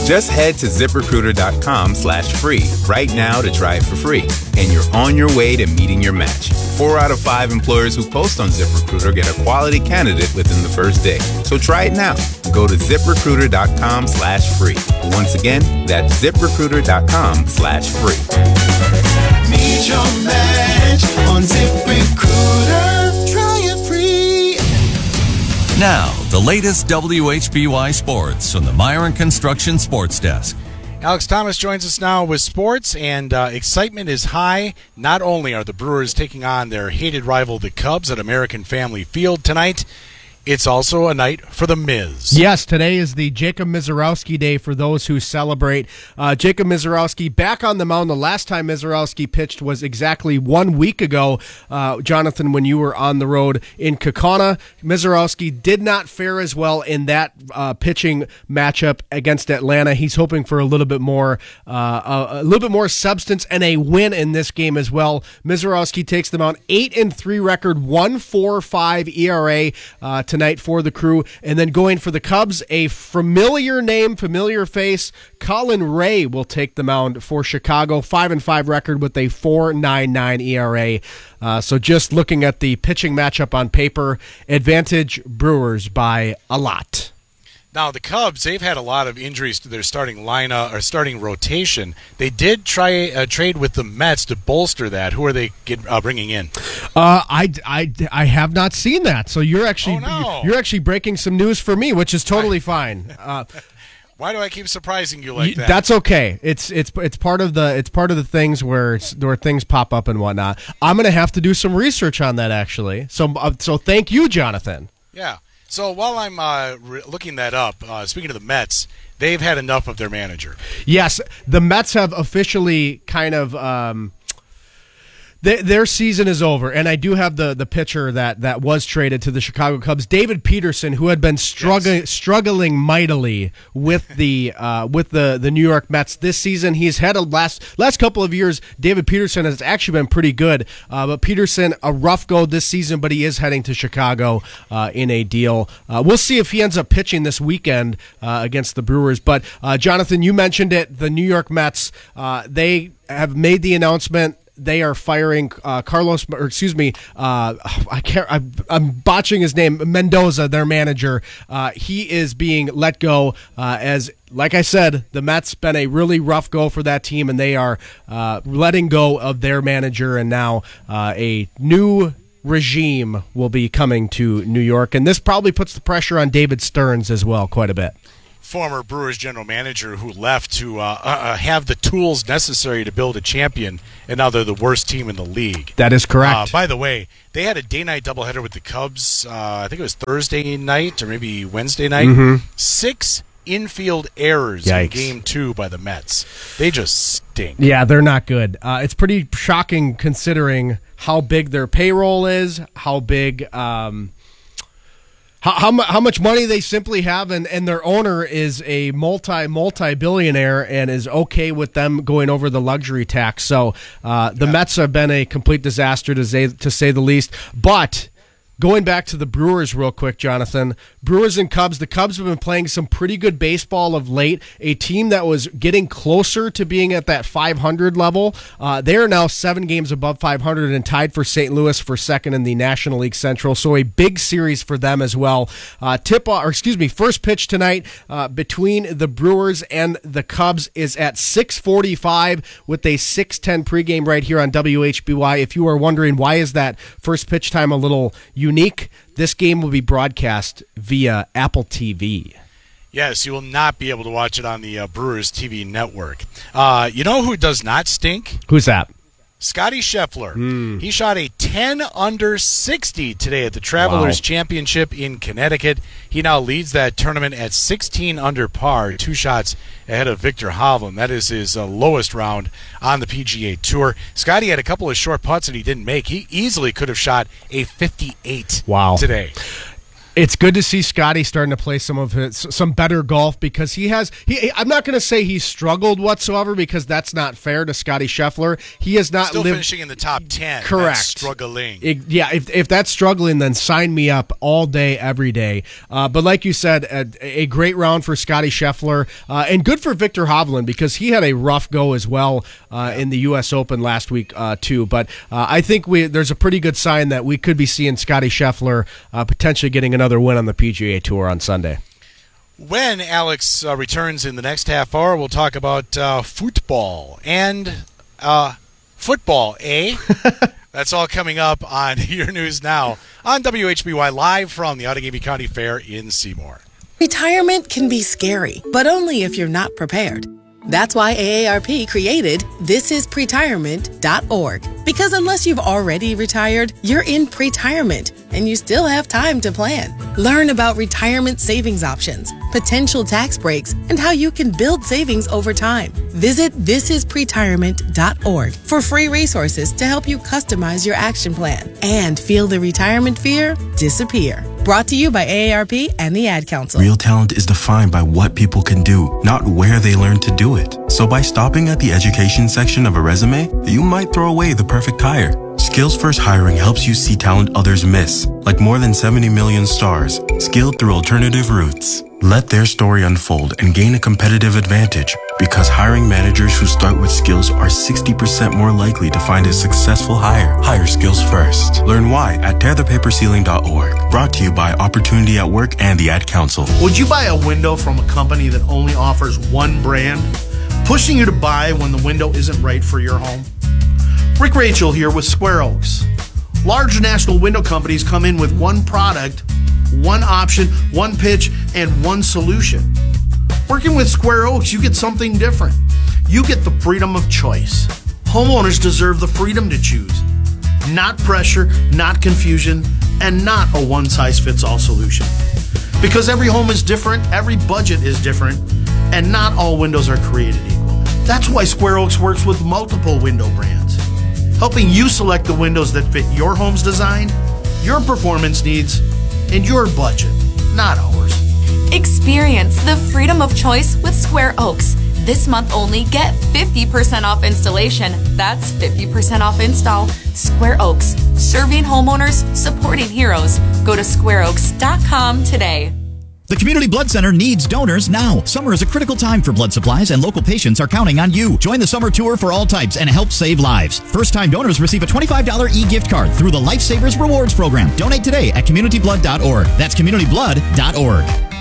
Just head to ZipRecruiter.com/free right now to try it for free. And you're on your way to meeting your match. 4 out of 5 employers who post on ZipRecruiter get a quality candidate within the first day. So try it now. Go to ZipRecruiter.com/free. Once again, that's ZipRecruiter.com/free. Meet your match on ZipRecruiter. Try it free. Now, the latest WHBY sports from the Myron Construction Sports Desk. Alex Thomas joins us now with sports, and excitement is high. Not only are the Brewers taking on their hated rival, the Cubs, at American Family Field tonight, it's also a night for the Miz. Yes, today is the Jacob Misiorowski Day for those who celebrate. Jacob Misiorowski back on the mound. The last time Misiorowski pitched was exactly 1 week ago, Jonathan, when you were on the road in Kaukauna. Misiorowski did not fare as well in that pitching matchup against Atlanta. He's hoping for a little bit more substance and a win in this game as well. Misiorowski takes the mound, 8-3 record, 1.45 ERA. Tonight for the Crew. And then going for the Cubs, a familiar name, familiar face, Colin Ray will take the mound for Chicago. 5-5 record with a 4.99 ERA. So just looking at the pitching matchup on paper, advantage Brewers by a lot. Now, the Cubs, they've had a lot of injuries to their starting lineup or starting rotation. They did try a trade with the Mets to bolster that. Who are they bringing in? I have not seen that. So you're actually breaking some news for me, which is totally fine. Why do I keep surprising you like that? That's okay. It's part of the things where things pop up and whatnot. I'm going to have to do some research on that actually. So thank you, Jonathan. Yeah. So while I'm looking that up, speaking of the Mets, they've had enough of their manager. Yes, the Mets have officially kind of their season is over, and I do have the pitcher that was traded to the Chicago Cubs, David Peterson, who had been struggling mightily with the New York Mets this season. He's had a last couple of years. David Peterson has actually been pretty good, but Peterson a rough go this season, but he is heading to Chicago in a deal. We'll see if he ends up pitching this weekend against the Brewers. But Jonathan, you mentioned it. The New York Mets, they have made the announcement. They are firing I'm botching his name, Mendoza, their manager. He is being let go as, like I said, the Mets been a really rough go for that team, and they are letting go of their manager, and now a new regime will be coming to New York, and this probably puts the pressure on David Stearns as well quite a bit. Former Brewers general manager who left to have the tools necessary to build a champion, and now they're the worst team in the league. That is correct. By the way, they had a day-night doubleheader with the Cubs. I think it was Thursday night or maybe Wednesday night. Mm-hmm. 6 infield errors in Game 2 by the Mets. They just stink. Yeah, they're not good. It's pretty shocking considering how big their payroll is, how big... How much money they simply have, and their owner is a multi-billionaire and is okay with them going over the luxury tax. So the Mets have been a complete disaster to say the least. But going back to the Brewers real quick, Jonathan, Brewers and Cubs, the Cubs have been playing some pretty good baseball of late, a team that was getting closer to being at that 500 level. They are now 7 games above 500 and tied for St. Louis for second in the National League Central, so a big series for them as well. First pitch tonight between the Brewers and the Cubs is at 6:45 with a 6:10 pregame right here on WHBY. If you are wondering why is that first pitch time a little unique, this game will be broadcast via Apple TV. Yes, you will not be able to watch it on the Brewers TV network. You know who does not stink? Who's that? Scotty Scheffler. He shot a 10 under 60 today at the Travelers Championship in Connecticut. He now leads that tournament at 16 under par, 2 shots ahead of Victor Hovland. That is his lowest round on the PGA Tour. Scotty had a couple of short putts that he didn't make. He easily could have shot a 58 today. It's good to see Scotty starting to play some better golf, because I'm not going to say he's struggled whatsoever, because that's not fair to Scotty Scheffler. He has not finishing in the top 10. Correct. That's struggling. If that's struggling, then sign me up all day, every day. But like you said, a great round for Scotty Scheffler, and good for Viktor Hovland, because he had a rough go as well in the U.S. Open last week too. But I think there's a pretty good sign that we could be seeing Scotty Scheffler potentially getting another win on the PGA Tour on Sunday. When Alex returns in the next half hour, we'll talk about football and football, eh? That's all coming up on Your News Now on WHBY, live from the Outagamie County Fair in Seymour. Retirement can be scary, but only if you're not prepared. That's why AARP created thisispretirement.org. Because unless you've already retired, you're in pretirement, and you still have time to plan. Learn about retirement savings options, potential tax breaks, and how you can build savings over time. Visit thisispretirement.org for free resources to help you customize your action plan and feel the retirement fear disappear. Brought to you by AARP and the Ad Council. Real talent is defined by what people can do, not where they learn to do it. So by stopping at the education section of a resume, you might throw away the perfect hire. Skills First Hiring helps you see talent others miss, like more than 70 million stars, skilled through alternative routes. Let their story unfold and gain a competitive advantage, because hiring managers who start with skills are 60% more likely to find a successful hire. Hire skills first. Learn why at tearthepaperceiling.org. Brought to you by Opportunity at Work and the Ad Council. Would you buy a window from a company that only offers one brand, pushing you to buy when the window isn't right for your home? Rick Rachel here with Square Oaks. Large national window companies come in with one product, one option, one pitch, and one solution. Working with Square Oaks, you get something different. You get the freedom of choice. Homeowners deserve the freedom to choose. Not pressure, not confusion, and not a one-size-fits-all solution. Because every home is different, every budget is different, and not all windows are created equal. That's why Square Oaks works with multiple window brands, helping you select the windows that fit your home's design, your performance needs, and your budget, not ours. Experience the freedom of choice with Square Oaks. This month only, get 50% off installation. That's 50% off install. Square Oaks, serving homeowners, supporting heroes. Go to squareoaks.com today. The Community Blood Center needs donors now. Summer is a critical time for blood supplies, and local patients are counting on you. Join the summer tour for all types and help save lives. First-time donors receive a $25 e-gift card through the Lifesavers Rewards Program. Donate today at communityblood.org. That's communityblood.org.